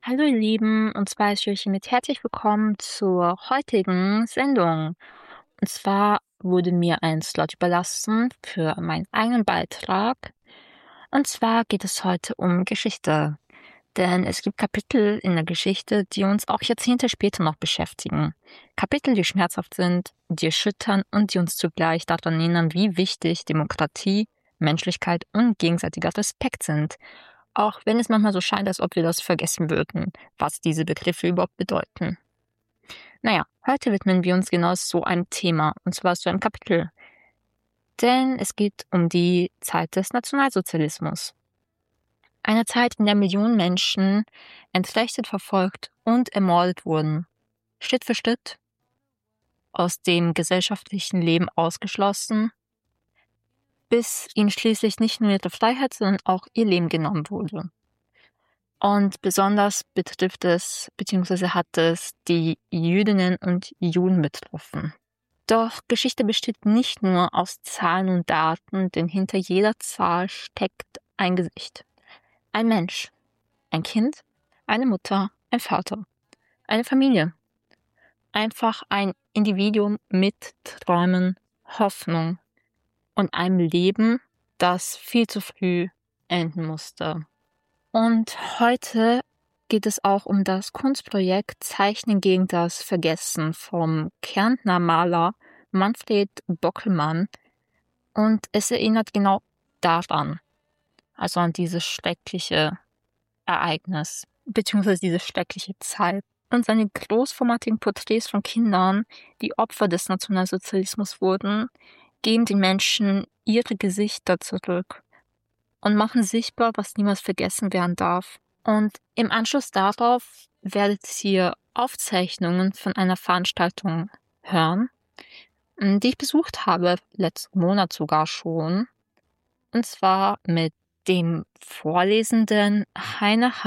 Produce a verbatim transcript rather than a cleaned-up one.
Hallo ihr Lieben, und zwar ist ich hiermit herzlich willkommen zur heutigen Sendung. Und zwar wurde mir ein Slot überlassen für meinen eigenen Beitrag. Und zwar geht es heute um Geschichte. Denn es gibt Kapitel in der Geschichte, die uns auch Jahrzehnte später noch beschäftigen. Kapitel, die schmerzhaft sind, die erschüttern und die uns zugleich daran erinnern, wie wichtig Demokratie, Menschlichkeit und gegenseitiger Respekt sind. Auch wenn es manchmal so scheint, als ob wir das vergessen würden, was diese Begriffe überhaupt bedeuten. Naja, heute widmen wir uns genau so einem Thema, und zwar so einem Kapitel. Denn es geht um die Zeit des Nationalsozialismus. Eine Zeit, in der Millionen Menschen entrechtet, verfolgt und ermordet wurden. Schritt für Schritt aus dem gesellschaftlichen Leben ausgeschlossen, bis ihnen schließlich nicht nur ihre Freiheit, sondern auch ihr Leben genommen wurde. Und besonders betrifft es, beziehungsweise hat es die Jüdinnen und Juden betroffen. Doch Geschichte besteht nicht nur aus Zahlen und Daten, denn hinter jeder Zahl steckt ein Gesicht. Ein Mensch, ein Kind, eine Mutter, ein Vater, eine Familie. Einfach ein Individuum mit Träumen, Hoffnung und einem Leben, das viel zu früh enden musste. Und heute geht es auch um das Kunstprojekt Zeichnen gegen das Vergessen vom Kärntner Maler Manfred Bockelmann. Und es erinnert genau daran, also an dieses schreckliche Ereignis, beziehungsweise diese schreckliche Zeit. Und seine großformatigen Porträts von Kindern, die Opfer des Nationalsozialismus wurden, geben den Menschen ihre Gesichter zurück und machen sichtbar, was niemals vergessen werden darf. Und im Anschluss darauf werdet ihr Aufzeichnungen von einer Veranstaltung hören, die ich besucht habe, letzten Monat sogar schon. Und zwar mit dem Vorlesenden Heiner